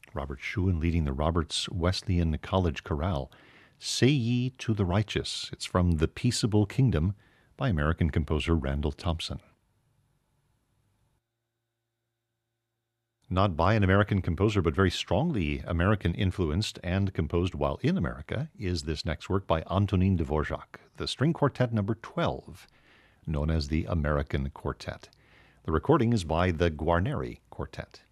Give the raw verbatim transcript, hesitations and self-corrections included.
Robert Schuin leading the Roberts Wesleyan College Chorale. Say Ye to the Righteous. It's from The Peaceable Kingdom by American composer Randall Thompson. Not by an American composer, but very strongly American-influenced and composed while in America, is this next work by Antonin Dvorak, the string quartet number twelve, known as the American Quartet. The recording is by the Guarneri Quartet.